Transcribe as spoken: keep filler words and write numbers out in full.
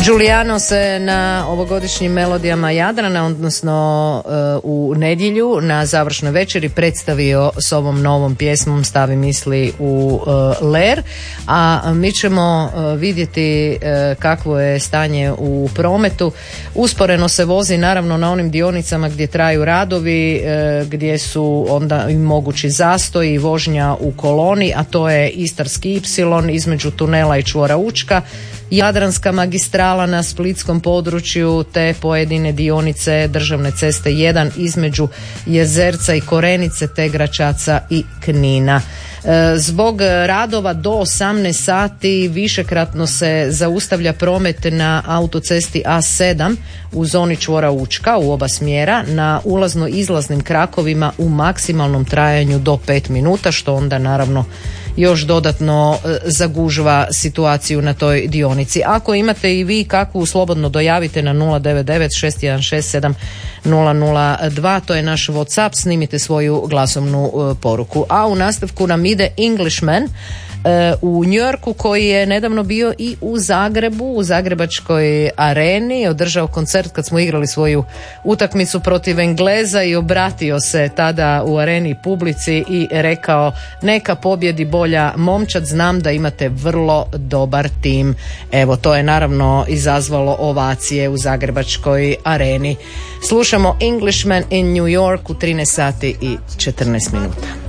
Giuliano se na ovogodišnjim melodijama Jadrana, odnosno uh, u nedjelju na završnoj večeri predstavio s ovom novom pjesmom Stavi misli u uh, ler, a mi ćemo uh, vidjeti uh, kakvo je stanje u prometu. Usporeno se vozi naravno na onim dionicama gdje traju radovi, uh, gdje su onda i mogući zastoji i vožnja u koloni, a to je Istarski ipsilon između tunela i čvora Učka, Jadranska magistrala na splitskom području te pojedine dionice državne ceste jedan između Jezerca i Korenice te Gračaca i Knina. Zbog radova do osamnaest sati višekratno se zaustavlja promet na autocesti A sedam u zoni čvora Učka u oba smjera na ulazno-izlaznim krakovima u maksimalnom trajanju do pet minuta, što onda naravno još dodatno zagužva situaciju na toj dionici. Ako imate i vi kakvu, slobodno dojavite na nula devet devet šest jedan šest sedam nula nula dva, to je naš WhatsApp, snimite svoju glasovnu poruku. A u nastavku nam ide Englishman u New Yorku, koji je nedavno bio i u Zagrebu, u Zagrebačkoj areni, održao koncert kad smo igrali svoju utakmicu protiv Engleza i obratio se tada u areni publici i rekao: neka pobjedi bolja momčad, znam da imate vrlo dobar tim. Evo, to je naravno izazvalo ovacije u Zagrebačkoj areni. Slušamo Englishman in New York u trinaest sati i četrnaest minuta.